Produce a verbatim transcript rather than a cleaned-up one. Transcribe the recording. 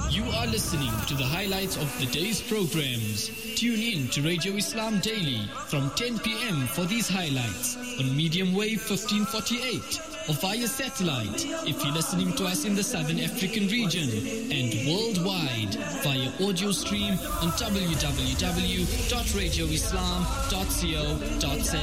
You are listening to the highlights of the day's programs. Tune in to Radio Islam Daily from ten p.m. for these highlights on medium wave fifteen forty-eight or via satellite if you're listening to us in the Southern African region, and worldwide via audio stream on w w w dot radio islam dot co dot za.